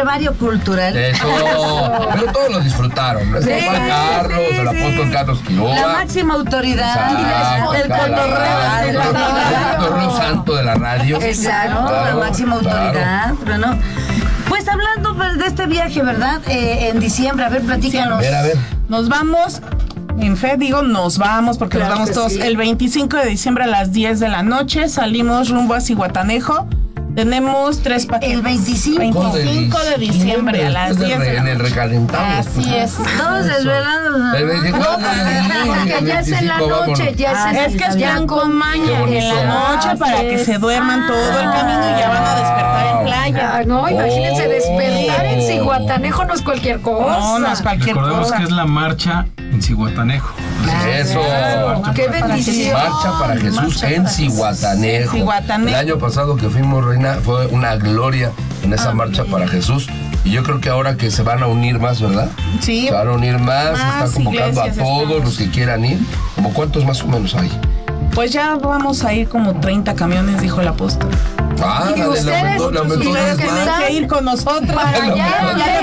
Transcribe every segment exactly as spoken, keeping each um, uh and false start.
brevario cultural. Eso, pero todos lo disfrutaron. ¿No? Sí, Juan Carlos, sí, el apóstol sí. Carlos Quiroga. La máxima autoridad. Exacto, el cotorreo. El cotorreo santo de la radio. Exacto, claro, la máxima autoridad. Claro. Pero no. Pues hablando de este viaje, ¿verdad? Eh, en diciembre, a ver, platícanos. Sí, a ver, a ver. Nos vamos... En fe, digo, nos vamos porque claro nos vamos todos sí. El veinticinco de diciembre a las diez de la noche. Salimos rumbo a Zihuatanejo. Tenemos tres paquetes. El veinticinco, veinticinco de diciembre a las diez de la En el recalentado. Así es. Todos desvelados. El veinticinco, porque ya es en la noche, ya es, ah, es que están con maña en la noche ah, para que se duerman ah, todo el camino y ya van a despertar en playa. Ah, no, imagínense, oh, despertar en Zihuatanejo no es cualquier cosa. No, no es cualquier Recordemos cosa. que es la marcha en Zihuatanejo. Entonces, eso. Ah, ¡qué bendición! Marcha para Jesús marcha en Zihuatanejo. Zihuatanejo. El año pasado que fuimos, Reina, fue una gloria en esa ah, marcha para Jesús. Y yo creo que ahora que se van a unir más, ¿verdad? Sí. Se van a unir más, más está convocando a todos estamos. los que quieran ir. ¿Cómo cuántos más o menos hay? Pues ya vamos a ir como treinta camiones, dijo el apóstol. Ah, y dale, ustedes, la aumentó, la aumentó ustedes tienen que ir con nosotros. Para allá, ya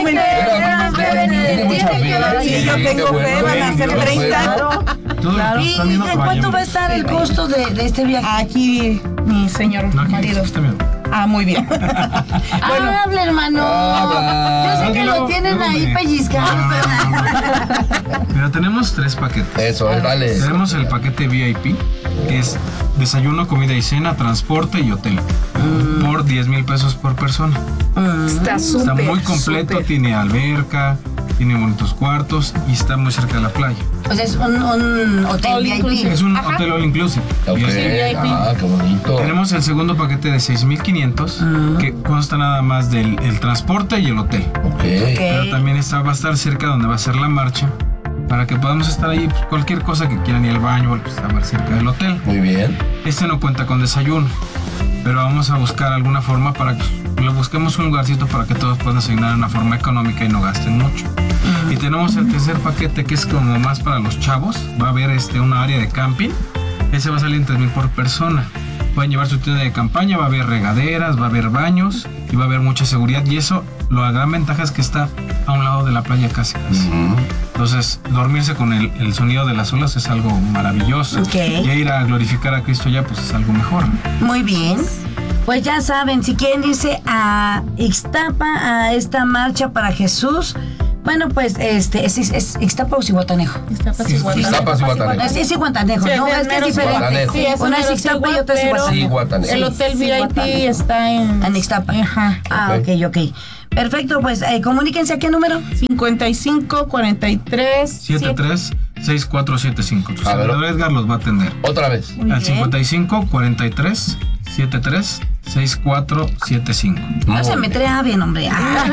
Sí, yo tengo fe, van a ser treinta. Claro. ¿Y en cuánto va a estar el costo de, de este viaje? Aquí, mi señor no, aquí, marido. Está bien. Ah, muy bien. Bueno, habla, hermano. Habla. Yo sé que lo tienen no, ahí pellizcado. Mira, tenemos tres paquetes. Eso, dale. Tenemos el paquete V I P, que es desayuno, comida y cena, transporte y hotel. Mm. Por diez mil pesos por persona. Mm. Está súper. Está muy completo, super. Tiene alberca, tiene bonitos cuartos y está muy cerca de la playa. O sea, es un, un hotel all V I P. Inclusive. Es un Ajá. hotel all inclusive. Okay. V I P. Ah, qué bonito. Tenemos el segundo paquete de seis mil quinientos, uh-huh. que consta nada más del el transporte y el hotel. Okay. Okay. Pero también está, va a estar cerca donde va a ser la marcha, para que podamos estar ahí, pues, cualquier cosa que quieran, ir al baño, pues, estar cerca del hotel. Muy bien. Este no cuenta con desayuno, pero vamos a buscar alguna forma para que le busquemos un lugarcito para que todos puedan desayunar de una forma económica y no gasten mucho. Uh-huh. Y tenemos el tercer paquete, que es como más para los chavos. Va a haber este, una área de camping. Ese va a salir en tres mil por persona. Pueden llevar su tienda de campaña, va a haber regaderas, va a haber baños y va a haber mucha seguridad. Y eso, la gran ventaja es que está a un lado de la playa casi casi. Uh-huh. Entonces, dormirse con el, el sonido de las olas es algo maravilloso. Okay. Y ir a glorificar a Cristo ya, pues es algo mejor. Muy bien. Pues ya saben, si quieren irse a Ixtapa, a esta marcha para Jesús, bueno, pues este es, es, es Ixtapa o Zihuatanejo. Ixtapa, Zihuatanejo. Ixtapa, Zihuatanejo. Es, es Zihuatanejo, sí, no, es que es diferente. Sí, es una es Ixtapa y otra es Zihuatanejo. El hotel V I P está en, en Ixtapa. Ajá. Ah, ok, ok. Perfecto, pues eh, comuníquense a qué número. cincuenta y cinco, cuarenta y tres, setenta y tres, sesenta y cuatro setenta y cinco. Tu servidor Edgar los va a atender. Otra vez. Muy Al cincuenta y cinco, cuarenta y tres, setenta y tres, sesenta y cuatro setenta y cinco. No se me trea bien, hombre.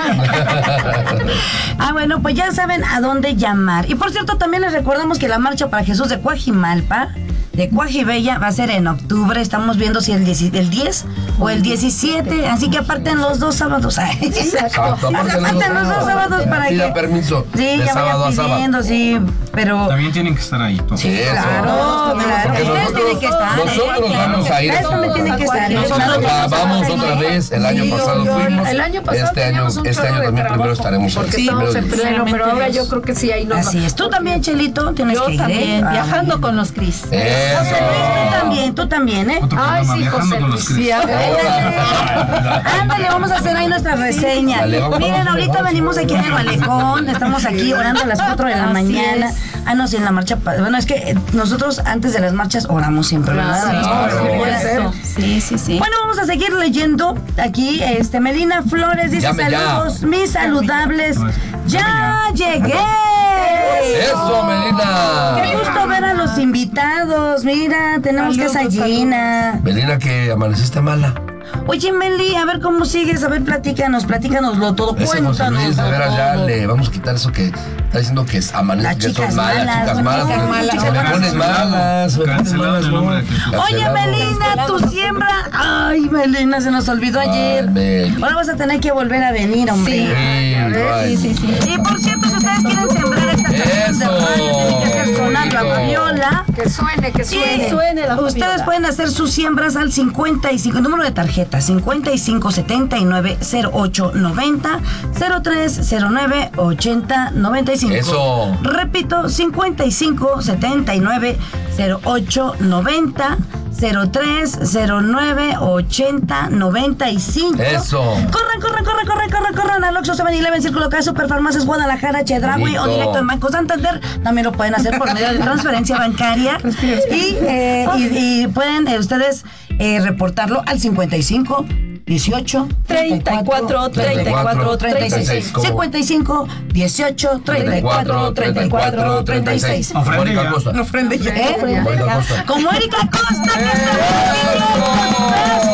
Ah, bueno, pues ya saben a dónde llamar. Y por cierto, también les recordamos que la marcha para Jesús de Cuajimalpa, de Cuajibella, va a ser en octubre. Estamos viendo si el diez, el diez o el diecisiete. Así que aparten los dos sábados. Exacto, aparten los dos sábados para que. Pida permiso. Sí, ya vayan pidiendo, sí. Pero. También tienen que estar ahí. Todos. Sí, claro, claro. Ustedes tienen que estar. Nosotros vamos a ir. Ustedes también tienen que estar. Nosotros vamos otra vez. El año pasado fuimos. El año pasado este año, este año también primero estaremos porque sí, estamos en pleno, pero ahora yo creo que sí hay no. Así es. Tú también, Chelito, tienes yo que ir. También, Ah, viajando con los Cris. José Luis, tú también, tú también, ¿eh? Otro Ay, programa, sí, viajando José con Luis. los Cris. Sí, ándale, vamos a hacer ahí nuestra reseña. Dale, vamos, Miren, vamos, ahorita vamos, venimos aquí en el malecón, estamos aquí orando a las cuatro de la Así mañana. es. Ah, no, sí, en la marcha. Bueno, es que nosotros antes de las marchas oramos siempre, ¿verdad? Claro. Sí, sí, sí. Bueno, vamos a seguir leyendo aquí. Este, Melina Flores dice: Llame saludos, ya. mis saludables. Ya llegué. Eso, Melina. Qué gusto ver a los invitados. Mira, tenemos Saludos, casa llena. Melina, que amaneciste mala. Oye, Meli, a ver cómo sigues, a ver, platícanos, platícanoslo todo, Ese José cuéntanos Luis, de veras, ya todo. le vamos a quitar eso que está diciendo que es amanece, Las que son chicas malas, malas, chicas son malas. chicas porque malas. Se me pones malas. se me pones Cancelado en el nombre de Jesús. Oye, Cancelado. Melina, tu siembra. Ay, Melina, se nos olvidó Ay, ayer. Meli. Ahora vas a tener que volver a venir, hombre. Sí. Sí, Sí, sí, sí. Y por cierto, si ustedes quieren sembrar esta canción de Eso. radio, tienen que hacer sonar la Rico. fabiola. Que suene, que suene. Sí. suene la Ustedes fabiola. pueden hacer sus siembras al cincuenta y cinco, número de tarjeta cincuenta y cinco setenta y nueve cero ocho noventa cero tres cero nueve ochenta noventa y cinco. Eso. Repito, cincuenta y cinco setenta y nueve cero ocho noventa cero tres cero nueve ochenta noventa y cinco. Eso. Corran, corran, corran, corran, corran, corran al Oxxo siete eleven, Círculo K, Superfarmacias Guadalajara, Chedraui o Rico. directo en Banco Santander. También lo pueden hacer por medio de transferencia bancaria. Y, eh, y, y pueden eh, ustedes eh, reportarlo al cincuenta y cinco dieciocho treinta y cuatro, treinta y cuatro, treinta y seis. ¿Cómo? cincuenta y cinco dieciocho treinta y cuatro treinta y cuatro treinta y seis. Ofrenda Mónica ya. Costa. Ofrenda ya. ¿Eh? Mónica Costa. Como Erika Costa, que está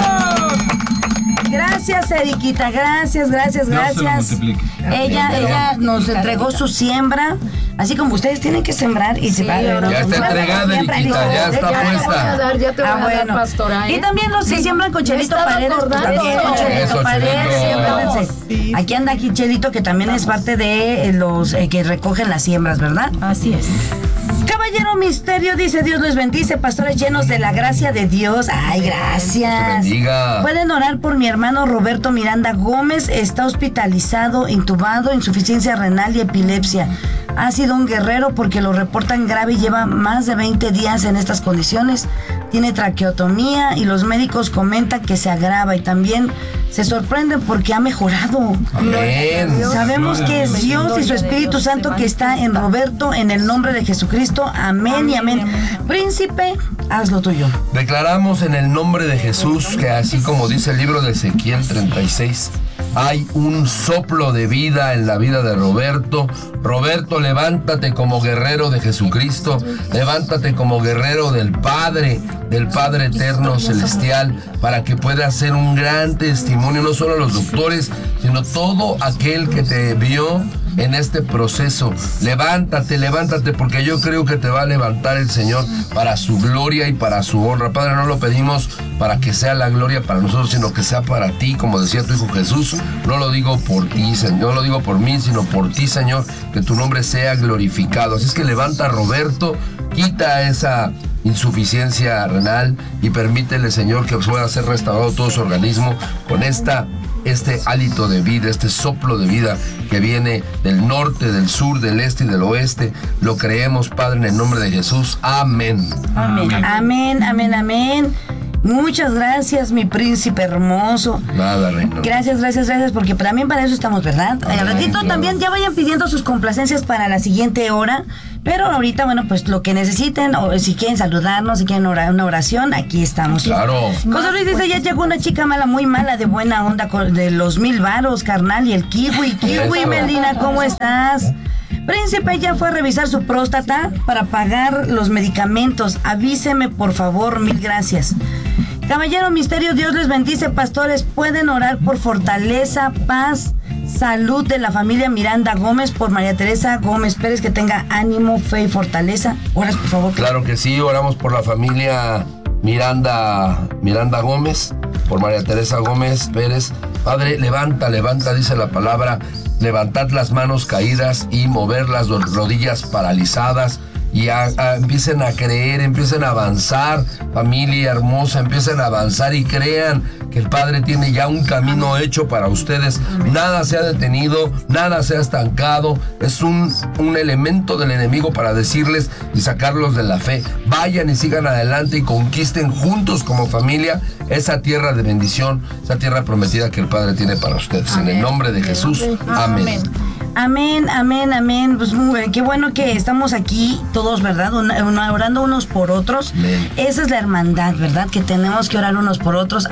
aquí. Gracias, Eriquita, gracias, gracias, Dios se lo gracias. multiplique. Ella, ella nos entregó su siembra, así como ustedes tienen que sembrar y se va. Ya está entregada, Eriquita, ya está Ya te voy a puesta. dar, ya te voy Ah, a dar, bueno. pastora, ¿eh? Y también los que Sí. siembran con Me Chelito estaba Paredes, pues acordando. también con Chelito Eso, Paredes, Chelito. siémbrense. Sí. Aquí anda aquí Chelito, que también es parte de eh, los eh, que recogen las siembras, ¿verdad? Así es. Caballero Misterio dice: Dios les bendice, pastores llenos de la gracia de Dios. Ay, gracias. Dios te bendiga. Pueden orar por mi hermano Roberto Miranda Gómez. Está hospitalizado, intubado, insuficiencia renal y epilepsia. Ha sido un guerrero porque lo reportan grave y lleva más de veinte días en estas condiciones. Tiene traqueotomía y los médicos comentan que se agrava y también se sorprenden porque ha mejorado. Amén. Sabemos que es Dios y su Espíritu Santo que está en Roberto, en el nombre de Jesucristo. Amén y amén. Príncipe, haz lo tuyo. Declaramos en el nombre de Jesús que así como dice el libro de Ezequiel treinta y seis, hay un soplo de vida en la vida de Roberto. Roberto, levántate como guerrero de Jesucristo. Levántate como guerrero del Padre, del Padre eterno celestial, para que pueda ser un gran testimonio, no solo a los doctores, sino todo aquel que te vio en este proceso. Levántate, levántate, porque yo creo que te va a levantar el Señor para su gloria y para su honra. Padre, no lo pedimos para que sea la gloria para nosotros, sino que sea para ti, como decía tu Hijo Jesús. No lo digo por ti, Señor, no lo digo por mí, sino por ti, Señor, que tu nombre sea glorificado. Así es que levanta a Roberto, quita esa insuficiencia renal y permítele, Señor, que pueda ser restaurado todo su organismo con esta este hálito de vida, este soplo de vida que viene del norte, del sur, del este y del oeste. Lo creemos, Padre, en el nombre de Jesús. Amén. Amén, amén, amén, amén. Muchas gracias, mi príncipe hermoso. Nada, reina. Gracias, gracias, gracias, porque también para eso estamos, ¿verdad? Amén, Al ratito claro. también ya vayan pidiendo sus complacencias para la siguiente hora, pero ahorita, bueno, pues lo que necesiten, o si quieren saludarnos, si quieren orar, una oración, aquí estamos. Claro. José Luis dice: ya llegó una chica mala, muy mala, de buena onda, con- de los mil varos, carnal, y el kiwi. Kiwi, Eso. Melina, ¿cómo estás? Príncipe ya fue a revisar su próstata para pagar los medicamentos. Avíseme, por favor, mil gracias. Caballero Misterio, Dios les bendice, pastores. Pueden orar por fortaleza, paz, salud de la familia Miranda Gómez, por María Teresa Gómez Pérez, que tenga ánimo, fe y fortaleza. Oras, por favor. Claro que sí, oramos por la familia Miranda, Miranda Gómez, por María Teresa Gómez Pérez. Padre, levanta, levanta, dice la palabra, levantad las manos caídas y mover las do- rodillas paralizadas. Y a- a- empiecen a creer, empiecen a avanzar, familia hermosa, empiecen a avanzar y crean que el Padre tiene ya un camino hecho para ustedes. Nada se ha detenido, nada se ha estancado. Es un, un elemento del enemigo para decirles y sacarlos de la fe. Vayan y sigan adelante y conquisten juntos como familia esa tierra de bendición, esa tierra prometida que el Padre tiene para ustedes. En el nombre de Jesús, amén. Amén, amén, amén. Pues muy bien. Qué bueno que estamos aquí todos, ¿verdad? Una- una- orando unos por otros. Amén. Esa es la hermandad, ¿verdad? Que tenemos que orar unos por otros, amar a nuestros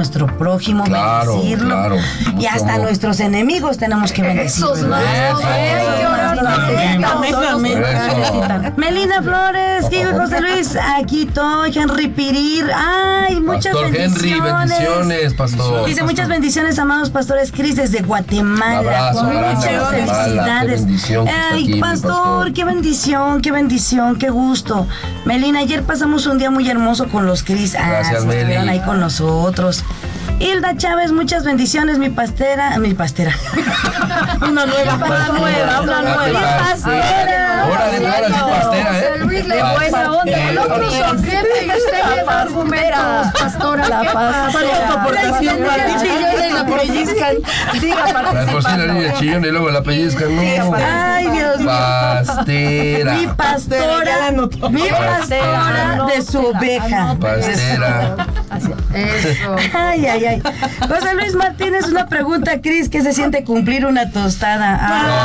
nuestro prójimo, Claro, bendecirlo. claro. Y Mucho hasta amor. nuestros enemigos tenemos que bendecirlos. Esos más. Eso. Hay que orar por ellos. Amén, amén. Eso. Melina Flores, Gil José Luis, aquí estoy, Henry Pirir. Ay, muchas Pastor Henry, bendiciones. bendiciones, pastor. Dice muchas bendiciones, amados pastores Cris desde Guatemala. Abrazo, Muchas abrazo, Guatemala. felicidades. Qué bendición que está Ay, aquí, mi pastor, pastor. qué bendición, qué bendición, qué gusto. Melina, ayer pasamos un día muy hermoso con los Cris. Ah, Gracias, sí, Meli. estuvieron ahí con nosotros. Hilda Chávez, muchas bendiciones, mi pastera, mi pastera. Una nueva, una nueva, una nueva pastera. Órale, ahora sí, pastera, ¿eh? José Luis, de Pastera. buena onda. El otro sonriente y usted lleva argumentos, pastora. La ¿Qué pastera. pasa? Aportación, Ay, Mari. chillones la pellizcan. Siga La por sí la participando. niña chillón y luego la pellizcan, no. Ay, Dios mío. Pastera. Mi pastora, mi pastora de su oveja. Pastera. Eso. Ay, ay, ay. José Luis Martínez, una pregunta, Cris, ¿qué se siente cumplir una tostada?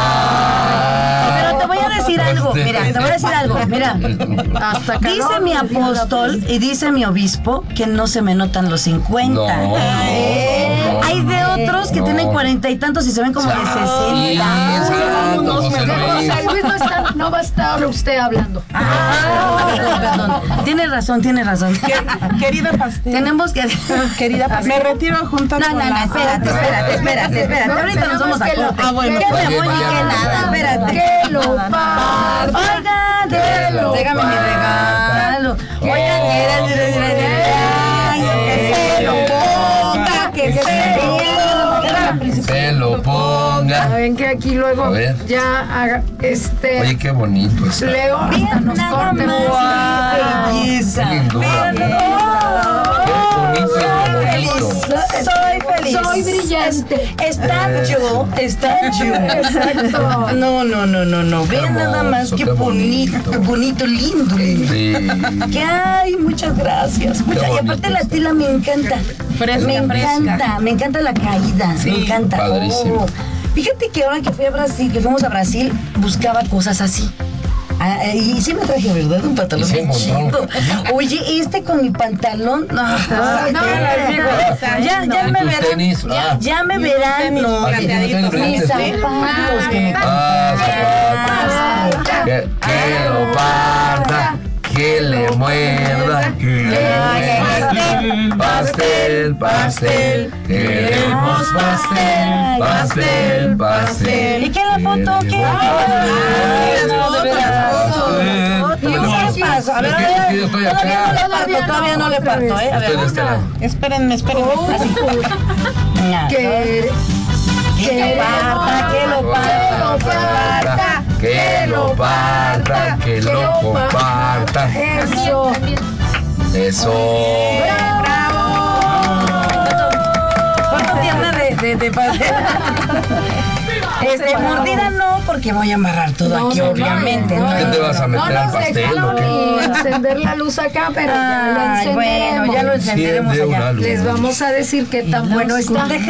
Ay. Pero te voy a decir algo, mira, te voy a decir algo, mira. Hasta que Dice no mi nos diga la apóstol y dice mi obispo que no se me notan los cincuenta. No, Eh, no, no, Hay de no, otros que no. tienen cuarenta y tantos y se ven como de Sí, sesenta. santo, José De Luis. José Luis no, está, no va a estar usted hablando. Ah, perdón. Tiene razón, tiene razón. Querida pastera. Tenemos que. Querida pastera. Me retiro a juntar No, con no, no, la- espérate, espérate, espérate, espérate. No, Ahorita nos vamos a que lo- corte. Ah, bueno, Que pues. me voy ni que nada, espérate. Que lo parta. Oigan, Que lo déjame mi regalo. Oigan, mira, mira, mira, mira. Que se lo ponga, que se lo ponga. Se lo ponga. Saben que aquí A luego ver. ya haga este Oye, qué bonito está. Leo hasta nos Nada corte. más. Belleza. Qué lindura. Vean, Qué bonito y Soy qué feliz, bonito. soy feliz. Soy brillante. Está yo, está yo. Exacto. No, no, no, no, no. Vean hermoso, nada más qué qué bonito, bonito. bonito, lindo, lindo. Sí. ¿Qué hay? Muchas gracias. Muchas- y bonito aparte la está. tela me encanta. Fresca, me fresca. encanta, me encanta la caída. me encanta. padrísimo. Oh. Fíjate que ahora que fui a Brasil, que fuimos a Brasil, buscaba cosas así. Ah, y sí me traje, ¿verdad? Un pantalón Y sí bien encontró. chido. Oye, este con mi pantalón. No, no, no, ya, ya ¿Y me tus verán. tenis? Ah. Ya me verán. No, Ah, ¿sí tienes tenis mis brillantes? zapatos que me Ah, zapatos. Que, que lo parta, que le muerda, que le muerda. Pastel, pastel, queremos pastel, pastel, pastel. ¿Y qué la foto? ¿Qué? Queremos No, de veras. pastel. ¿Y qué pasa? A ver, Es a que- ver, es que yo estoy todavía acá. no le parto, todavía no le parto, ¿eh? A Estoy de ver, este lado. Espérenme, espérenme. una. Que Que lo parta, que lo parta. Que lo parta, que lo comparta. eso. Eso. Foto tierna de, de, de pastel. Este, mordida no, porque voy a amarrar todo No, aquí, no, obviamente. no, ¿no? ¿Qué te vas a No meter al nos pastel dejaron o qué? ni encender la luz acá, pero ya la Ay, bueno, ya lo encenderemos. encenderemos Enciende allá. una luz. Les vamos a decir qué tan bueno está. Deja